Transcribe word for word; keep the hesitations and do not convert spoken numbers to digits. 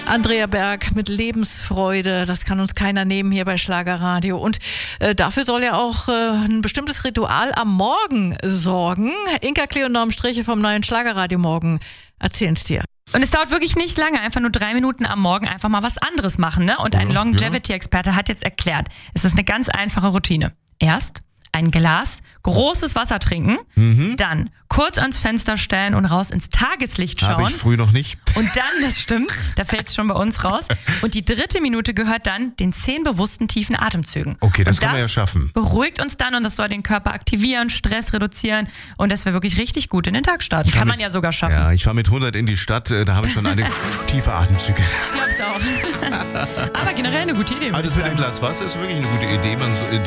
Andrea Berg mit Lebensfreude, das kann uns keiner nehmen hier bei Schlagerradio. Und äh, dafür soll ja auch äh, ein bestimmtes Ritual am Morgen sorgen. Inka Klee und Norm Striche vom neuen Schlagerradio Morgen erzählen's dir. Und es dauert wirklich nicht lange, einfach nur drei Minuten am Morgen einfach mal was anderes machen. Ne? Und ein Ja, Longevity-Experte hat jetzt erklärt, es ist eine ganz einfache Routine. Erst ein Glas großes Wasser trinken, Mhm. dann kurz ans Fenster stellen und raus ins Tageslicht Habe schauen. ich früh noch nicht. Und dann, das stimmt, da fällt es schon bei uns raus. Und die dritte Minute gehört dann den zehn bewussten tiefen Atemzügen. Okay, das und können wir ja schaffen. Beruhigt uns dann und das soll den Körper aktivieren, Stress reduzieren und dass wir wirklich richtig gut in den Tag starten. Kann mit- man ja sogar schaffen. Ja, ich fahre mit hundert in die Stadt, äh, da habe ich schon eine tiefe Atemzüge. Ich glaub's auch. Aber generell eine gute Idee. Aber würd das ich mit dem sagen. Glas Wasser ist wirklich eine gute Idee. Man so,